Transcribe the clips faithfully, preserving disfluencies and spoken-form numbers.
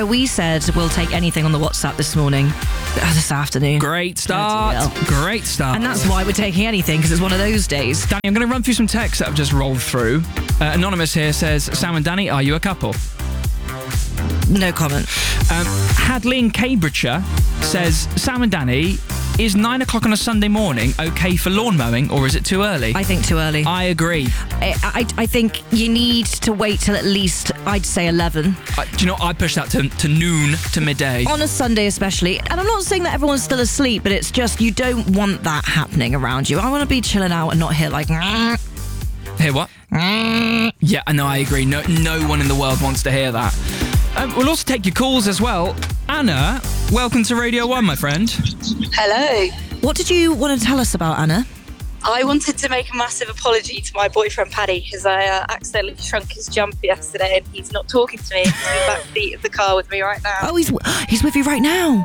So we said we'll take anything on the WhatsApp this morning, uh, this afternoon. Great start. Great start. And that's why we're taking anything, because it's one of those days. Danny, I'm going to run through some texts that have just rolled through. Uh, Anonymous here says, Sam and Danny, are you a couple? No comment. Um, Hadley in Cambridgeshire says, Sam and Danny, is nine o'clock on a Sunday morning okay for lawn mowing, or is it too early? I think too early. I agree. I, I, I think you need to wait till at least, I'd say eleven. Uh, do you know, I push that to, to noon, to midday. On a Sunday especially. And I'm not saying that everyone's still asleep, but it's just you don't want that happening around you. I want to be chilling out and not hear like... Hear what? Yeah, I know, I agree. No, no one in the world wants to hear that. Um, we'll also take your calls as well. Anna, welcome to Radio one, my friend. Hello. What did you want to tell us about, Anna? I wanted to make a massive apology to my boyfriend Paddy because I uh, accidentally shrunk his jumper yesterday and he's not talking to me. He's in the back seat of the car with me right now. Oh, he's he's with you right now.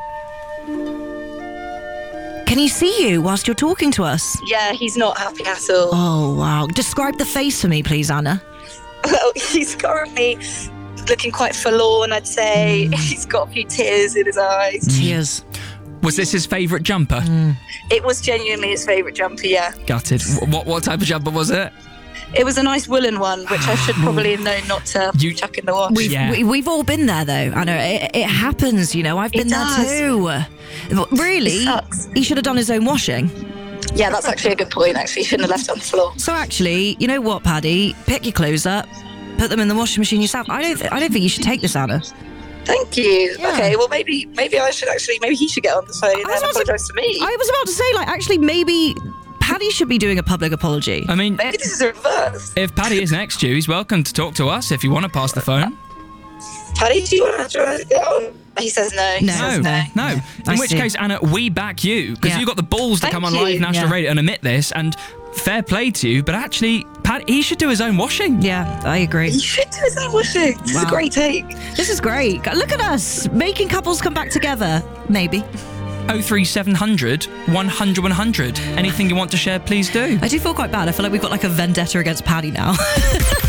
Can he see you whilst you're talking to us? Yeah, he's not happy at all. Oh, wow. Describe the face for me, please, Anna. Well, he's currently looking quite forlorn, I'd say. Mm. He's got a few tears in his eyes. Tears. Was this his favourite jumper? Mm. It was genuinely his favourite jumper, yeah. Gutted. What what type of jumper was it? It was a nice woolen one, which I should probably have known not to you, chuck in the wash. We've, yeah. we, we've all been there, though. Anna. It, it happens, you know. I've been it there too. Really? It sucks. He should have done his own washing. Yeah, that's actually a good point, actually. He shouldn't have left it on the floor. So actually, you know what, Paddy? Pick your clothes up, put them in the washing machine yourself. I don't, th- I don't think you should take this, Anna. Thank you. Yeah. Okay, well, maybe maybe I should actually, maybe he should get on the phone and apologise to, to me. I was about to say, like, actually, maybe Paddy should be doing a public apology. I mean, maybe this is a reverse. If Paddy is next to you, he's welcome to talk to us if you want to pass the phone. Paddy, do you want to try to get on? He says no. He No, says no. no. no. In I which see. case, Anna, we back you, because Yeah. you got the balls to Thank come on you. live national Yeah. radio and admit this, and fair play to you, but actually, Paddy, he should do his own washing. Yeah, I agree. You should do his own washing. This is Wow. a great take. This is great. Look at us, making couples come back together. Maybe. oh three seven hundred, one hundred, one hundred. Anything you want to share, please do. I do feel quite bad. I feel like we've got like a vendetta against Paddy now.